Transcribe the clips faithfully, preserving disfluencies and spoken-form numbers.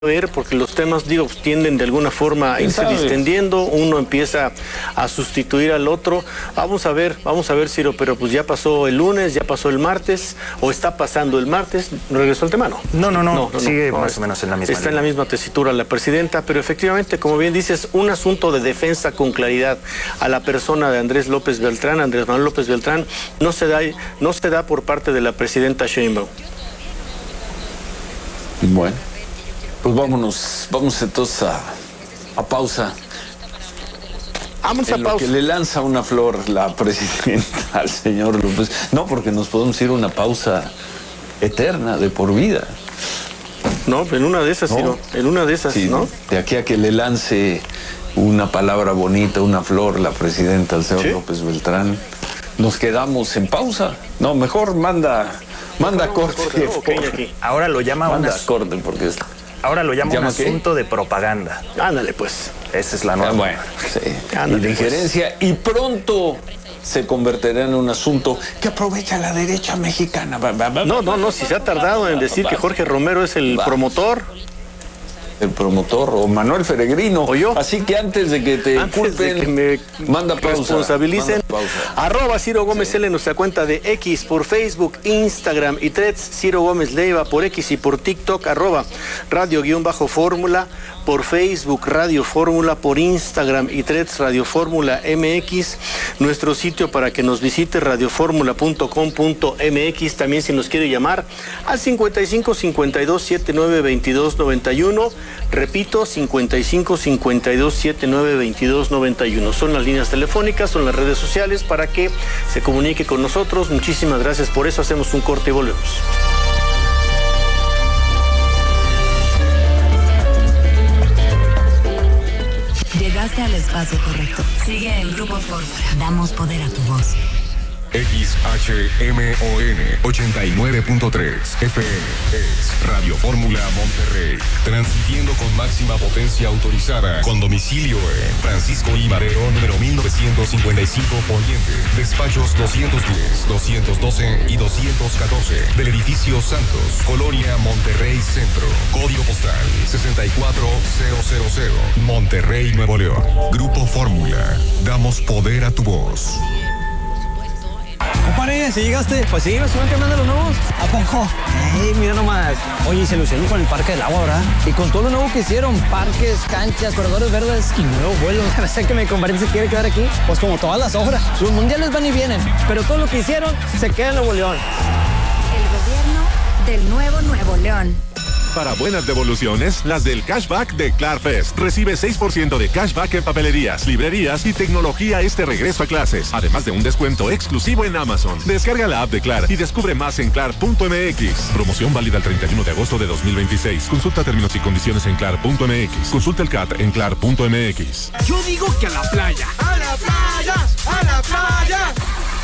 ver, porque los temas, digo, tienden de alguna forma a irse distendiendo, uno empieza a sustituir al otro. Vamos a ver, vamos a ver, Ciro, pero pues ya pasó el lunes, ya pasó el martes, o está pasando el martes, ¿regresó el tema? No, no, no, no, no, no sigue no, más no, o menos en la misma Está línea. en la misma tesitura la presidenta, pero efectivamente, como bien dices, un asunto de defensa con claridad a la persona de Andrés López Beltrán, Andrés Manuel López Beltrán, no se da, no se da por parte de la presidenta Sheinbaum. Bueno. Pues vámonos, vamos entonces a, a pausa. Vamos a en pausa. Lo que le lanza una flor la presidenta al señor López. No, porque nos podemos ir a una pausa eterna, de por vida. No, en una de esas, ¿No? Ciro, en una de esas, sí, ¿no? De aquí a que le lance una palabra bonita, una flor, la presidenta al señor ¿Sí? López Beltrán, nos quedamos en pausa. No, mejor manda, manda corte. corte ¿no? Okay, aquí. Ahora lo llama manda una... corte, porque es... Ahora lo llama, llama un asunto qué? de propaganda. Ándale, pues. Esa es la nueva. Ah, bueno, sí. Ándale, y de injerencia. Pues. Y pronto se convertirá en un asunto que aprovecha la derecha mexicana. No, no, no, si se ha tardado en decir que Jorge Romero es el promotor. El promotor, o Manuel Peregrino. O yo. Así que antes de que te antes culpen, de que me manda pausa, responsabilicen. manda pausa. Arroba Ciro Gómez L en nuestra cuenta de X por Facebook, Instagram y Threads. Ciro Gómez Leiva por X y por TikTok. Arroba Radio-Fórmula por Facebook, Radio Fórmula por Instagram y Threads, Radio Fórmula M X. Nuestro sitio para que nos visite, radio fórmula punto com punto m x. También si nos quiere llamar al cincuenta y cinco, cincuenta y dos, setenta y nueve, veintidós, noventa y uno. Repito, cincuenta y cinco, cincuenta y dos, setenta y nueve, veintidós, noventa y uno. Son las líneas telefónicas, son las redes sociales para que se comunique con nosotros. Muchísimas gracias por eso. Hacemos un corte y volvemos. Llegaste al espacio correcto. Sigue el Grupo Fórmula. Damos poder a tu voz. X H M O N ochenta y nueve punto tres F M es Radio Fórmula Monterrey, transmitiendo con máxima potencia autorizada, con domicilio en Francisco I. Madero, número mil novecientos cincuenta y cinco Poniente, despachos doscientos diez, doscientos doce y doscientos catorce, del edificio Santos, Colonia Monterrey Centro, código postal sesenta y cuatro mil, Monterrey, Nuevo León. Grupo Fórmula, damos poder a tu voz. Compadre, si llegaste, pues sí, me suben que mandan los nuevos. ¿A poco? Ey, mira nomás. Oye, se lucieron con el Parque del Agua, ¿verdad? Y con todo lo nuevo que hicieron, parques, canchas, corredores verdes y nuevos vuelos. A veces que mi compadre se quiere quedar aquí, pues como todas las obras. Los mundiales van y vienen, pero todo lo que hicieron se queda en Nuevo León. El gobierno del nuevo Nuevo León. Para buenas devoluciones, las del cashback de Clarfest. Recibe seis por ciento de cashback en papelerías, librerías y tecnología este regreso a clases, además de un descuento exclusivo en Amazon. Descarga la app de Clar y descubre más en clar punto m x. Promoción válida el treinta y uno de agosto de dos mil veintiséis. Consulta términos y condiciones en clar punto m x. Consulta el C A T en clar punto m x. Yo digo que a la playa. ¡A la playa! ¡A la playa!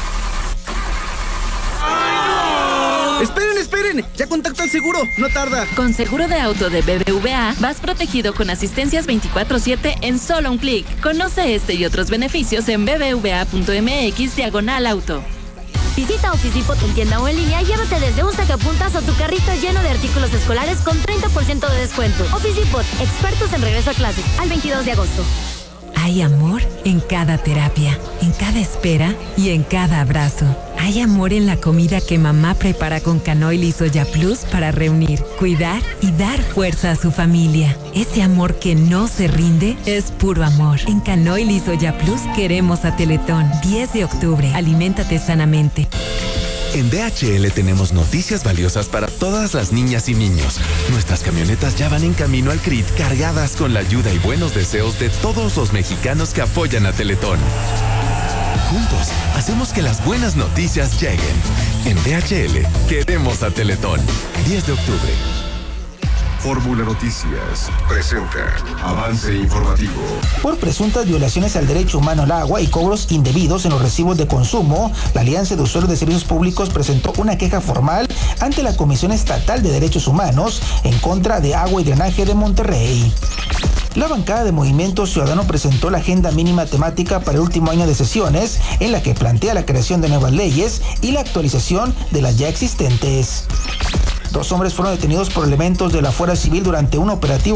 ¡Ay, no! Esperen, esperen, ya contacto al seguro, no tarda. Con seguro de auto de B B V A vas protegido con asistencias veinticuatro siete en solo un clic. Conoce este y otros beneficios en b b v a punto m x diagonal auto. Visita Officipot en tienda o en línea y llévate desde un sacapuntas o tu carrito lleno de artículos escolares con treinta por ciento de descuento. Officipot, expertos en regreso a clases, al veintidós de agosto. Hay amor en cada terapia, en cada espera y en cada abrazo. Hay amor en la comida que mamá prepara con Canoil y Soya Plus para reunir, cuidar y dar fuerza a su familia. Ese amor que no se rinde es puro amor. En Canoil y Soya Plus queremos a Teletón. diez de octubre, aliméntate sanamente. En D H L tenemos noticias valiosas para todas las niñas y niños. Nuestras camionetas ya van en camino al C R I T cargadas con la ayuda y buenos deseos de todos los mexicanos que apoyan a Teletón. Juntos, hacemos que las buenas noticias lleguen. En D H L, queremos a Teletón. diez de octubre. Fórmula Noticias presenta avance informativo. Por presuntas violaciones al derecho humano al agua y cobros indebidos en los recibos de consumo, la Alianza de Usuarios de Servicios Públicos presentó una queja formal ante la Comisión Estatal de Derechos Humanos en contra de Agua y Drenaje de Monterrey. La bancada de Movimiento Ciudadano presentó la agenda mínima temática para el último año de sesiones, en la que plantea la creación de nuevas leyes y la actualización de las ya existentes. Dos hombres fueron detenidos por elementos de la Fuerza Civil durante un operativo